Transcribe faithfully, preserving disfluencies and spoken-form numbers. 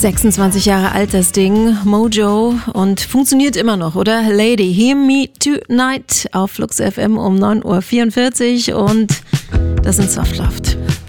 sechsundzwanzig Jahre alt das Ding, Mojo, und funktioniert immer noch, oder? Lady, Hear Me Tonight auf Flux F M um neun Uhr vierundvierzig und das sind Softloft.